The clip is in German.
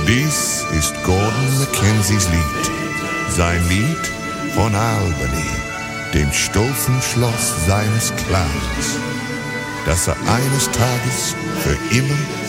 Dies ist Gordon Mackenzies Lied. Sein Lied von Albany, dem stolzen Schloss seines Clans, das er eines Tages für immer